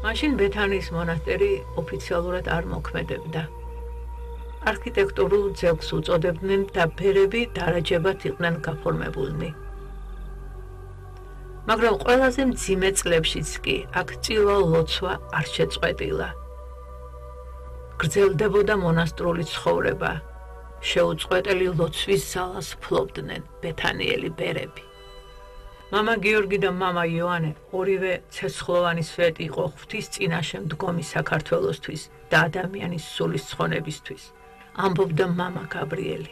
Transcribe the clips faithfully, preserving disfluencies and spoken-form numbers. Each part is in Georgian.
მაშინ ბეთანიის მონასტერი ოფიციალურად არ მოქმედებდა. არქიტექტურულ ძეგლს უწოდებდნენ და ფერები დარაჯებად იყვნენ გაფორმებულნი. მაგრამ ყველაზე მძიმე წლებშიც კი აქ წილვა ლოცვა არ შეწყვეტილა. გრძელდებოდა მონასტრული ცხოვრება. შეუწყვეტელი ლოცვის ზალას ფლობდნენ ბეთანიელი ბერები. მამა გიორგი და მამა იოანე ორივე ცეცხლოვანი სვეტი იყო ღვთის წინაშე მდგომი საქართველოსთვის და ადამიანის სულის ცხონებისთვის. ამბობდა მამა გაბრიელი.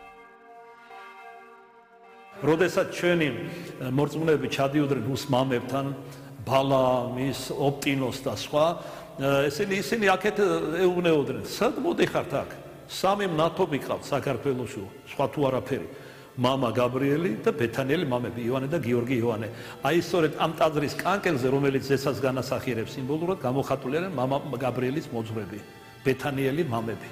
როდესაც ჩვენი მორწმუნეები ჩადიოდნენ უს მამებთან, ბალამის, ოპტინოს და სხვა, ესენი ისინი აქეთ ეუბნეოდნენ, სად მოდიხართ აქ? სამი მნათობი ყავთ საქართველოში, სხვა თუ არაფერი. მამა გაბრიელი და ბეთანიელი მამები იოანე და გიორგი იოანე. აი სწორედ ამ ტაძრის კანკელზე, რომელიც ესაც განასახიერებს სიმბოლურად, გამოხატული არიან მამა გაბრიელის მოძღვრები, ბეთანიელი მამები.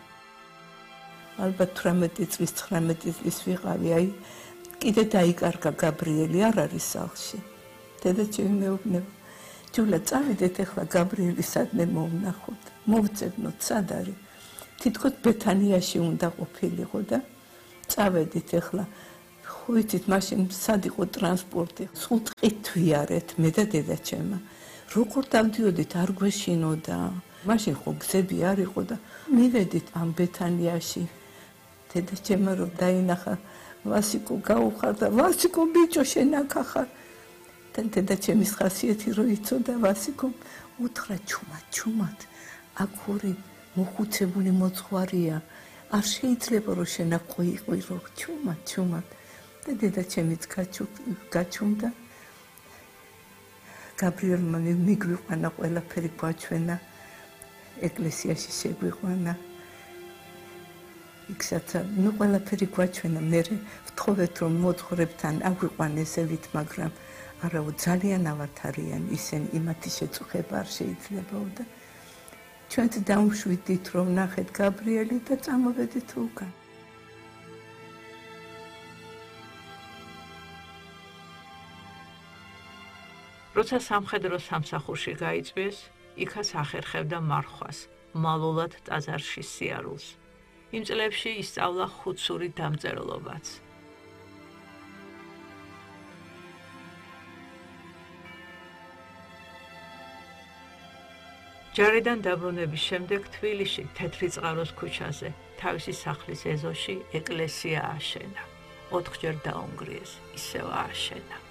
ალბათ თვრამეტი წლის, ცხრამეტი წლის ვიყავი, აი კიდე დაიკარგა გაბრიელი არ არის სახლში. დედაჩემი მეუბნება, ჯულა წავიდეთ ახლა გაბრიელი სადმე მოვნახოთ. მოვწებნოთ სად არის? თითქოს ბეთანიაში უნდა ყოფილიყო და წავედით ახლა. ხო იცით, მაშინ სად იყო ტრანსპორტი? სულ ტყით ვიარეთ მე და დედაჩემა. როგორ დავდიოდით არ გვეშინოდა. მაშინ ხო გზები არ იყო და მივედით ამ ბეთანიაში. დედაჩემა რომ დაინახა, ვასიკო გაუხარდა, ვასიკო ბიჭო შენ აქ ახარ. და დედაჩემის ხასიათი რო იცოდა ვასიკომ, უთხრა ჩუმად, ჩუმად, აქ ორი მოხუცებული მოძღვარია, არ შეიძლება რომ შენ აქ ყვიყვირო, ჩუმად, ჩუმად. და დედაჩემიც გაჩუმდა. გაბრიელმა მიგვიყვანა, ყველაფერი გვაჩვენა, ეკლესიაში შეგვიყვანა. იქსაც ნუ ყველაფერი გვაჩვენა, მე ვთხოვეთ რომ მოძღვრებთან აგვიყვანესევით, მაგრამ არაო ძალიან ავათარიან ისინი, იმათი შეწუხება არ შეიძლებაო და ჩვენც დავუშვიდით რომ ნახეთ გაბრიელი და წამოვედით უკან. როცა სამხედრო სამსახურში გაიწვიეს, იქაც ახერხებდა მარხვას, მალულად ტაძარში სიარულს. იმ წლებში ისწავლა ხუთსური დამწერლობაც. ჯარიდან დაბრუნების შემდეგ თბილისში თეთრი წყაროს ქუჩაზე, თავისი სახლის ეზოში ეკლესია ააშენა. ოთხჯერ დაუნგრიეს, ისევ ააშენა.